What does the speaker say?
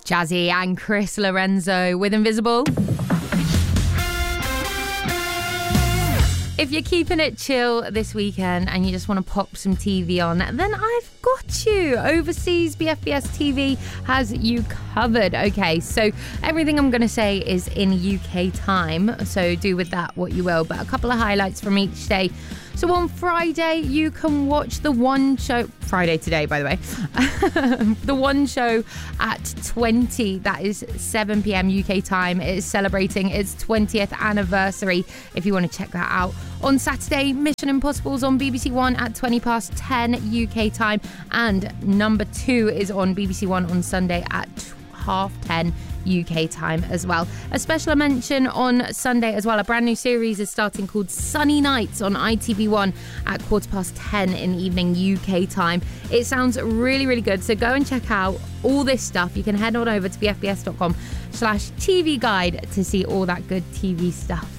Jazzy and Chris Lorenzo with Invisible. If you're keeping it chill this weekend and you just want to pop some TV on, then I've got you. Overseas BFBS TV has you covered. Okay, so everything I'm going to say is in UK time, so do with that what you will. But a couple of highlights from each day. So on Friday, you can watch The One Show. Friday today, by the way. The One Show at 20. That is 7 p.m. UK time. It is celebrating its 20th anniversary, if you want to check that out. On Saturday, Mission Impossible's on BBC One at 20 past 10 UK time. And number 2 is on BBC One on Sunday at 10:30 UK time as well. A special mention on Sunday as well. A brand new series is starting called Sunny Nights on ITV1 at 10:15 in the evening UK time. It sounds really, really good. So go and check out all this stuff. You can head on over to bfbs.com/TV guide to see all that good TV stuff.